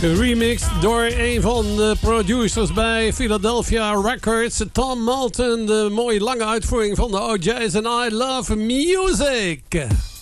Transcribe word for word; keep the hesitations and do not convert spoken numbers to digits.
Remixed door een van de producers bij Philadelphia Records, Tom Moulton. De mooie lange uitvoering van de O J's en I Love Music.